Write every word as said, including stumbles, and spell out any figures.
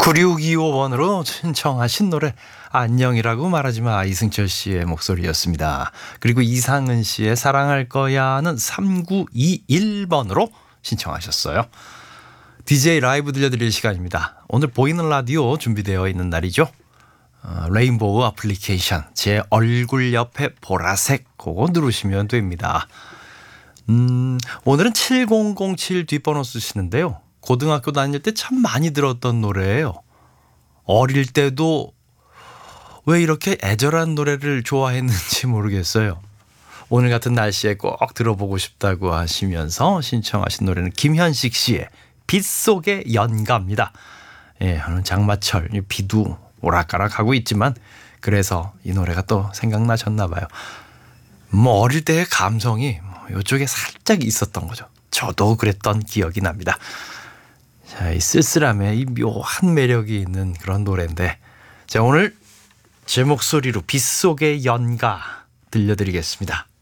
구육이오 번으로 신청하신 노래 안녕이라고 말하지 마, 이승철 씨의 목소리였습니다. 그리고 이상은 씨의 사랑할 거야는 삼구이일 번으로 신청하셨어요. 디제이 라이브 들려드릴 시간입니다. 오늘 보이는 라디오 준비되어 있는 날이죠. 어, 레인보우 애플리케이션 제 얼굴 옆에 보라색 그거 누르시면 됩니다. 음, 오늘은 칠공공칠 뒷번호 쓰시는데요. 고등학교 다닐 때 참 많이 들었던 노래예요. 어릴 때도 왜 이렇게 애절한 노래를 좋아했는지 모르겠어요. 오늘 같은 날씨에 꼭 들어보고 싶다고 하시면서 신청하신 노래는 김현식 씨의 빗속의 연가입니다. 예, 오늘 장마철 비도 오락가락하고 있지만 그래서 이 노래가 또 생각나셨나 봐요. 뭐 어릴 때의 감성이 이쪽에 살짝 있었던 거죠. 저도 그랬던 기억이 납니다. 자, 이 쓸쓸함에 이 묘한 매력이 있는 그런 노래인데, 자, 오늘 제 목소리로 빗속의 연가 들려드리겠습니다.